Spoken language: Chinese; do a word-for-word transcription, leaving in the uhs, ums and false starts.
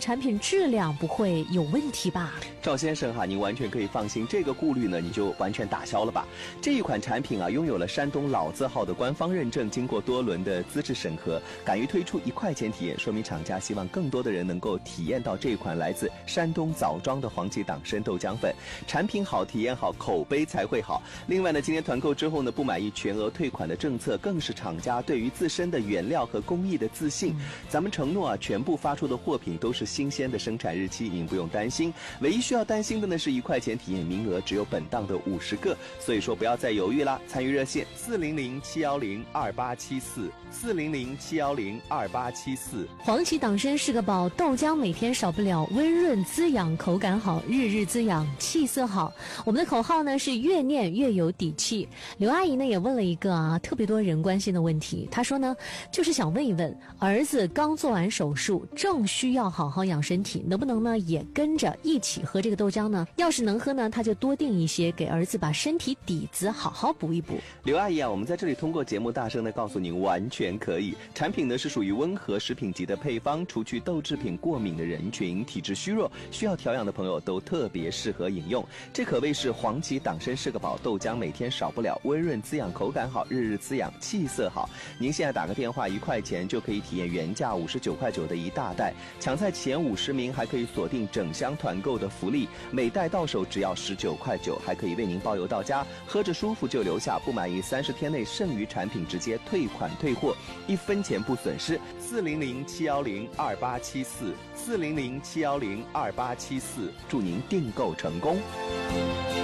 产品质量不会有问题吧？ 赵先生哈，您完全可以放心，这个顾虑呢你就完全打消了吧。这一款产品啊，拥有了山东老字号的官方认证，经过多轮的资质审核，敢于推出一块钱体验，说明厂家希望更多的人能够体验到这款来自山东枣庄的黄芪党参豆浆粉。产品好，体验好，口碑才会好。另外呢，今天团购之后呢，不满意全额退款的政策，更是厂家对于自身的原料和工艺的自信。咱们承诺啊，全部发出的货品都是新鲜的生产日期，您不用担心。唯一需要担心的呢是一块钱体验名额只有本档的五十个，所以说不要再犹豫啦！参与热线四零零七幺零二八七四四零零七幺零二八七四。 黄芪党参是个宝，豆浆每天少不了，温润滋养，口感好，日日滋养，气色好。我们的口号呢是越念越有底气。刘阿姨呢也问了一个啊特别多人关心的问题，她说呢就是想问一问，儿子刚做完手术，正需要好好养身体，能不能呢也跟着一起喝这个豆浆呢？要是能喝呢，他就多订一些，给儿子把身体底子好好补一补。 刘阿姨啊，我们在这里通过节目大声的告诉您，完全可以。产品呢是属于温和食品级的配方，除去豆制品过敏的人群，体质虚弱需要调养的朋友都特别适合饮用。这可谓是黄芪党参是个宝，豆浆每天少不了，温润滋养，口感好，日日滋养，气色好。您现在打个电话，一块钱就可以体验原价五十九块九的一大袋，抢在前五十名还可以锁定整箱团购的福利，每袋到手只要十九块九，还可以为您包邮到家，喝着舒服就留下，不满意三十天内剩余产品直接退款退货，一分钱不损失。四零零七幺零二八七四四零零七幺零二八七四，祝您订购成功。